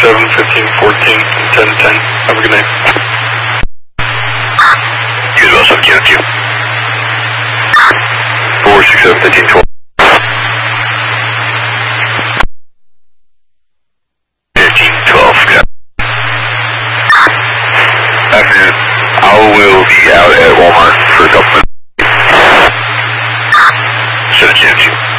7, 15, 14, 10, 10. Have a good night. You as well, 17, 2. 4, 6, 7, 15, 12. 15, 12, good. Afternoon. I will be out at Walmart for a couple minutes. 17, 2.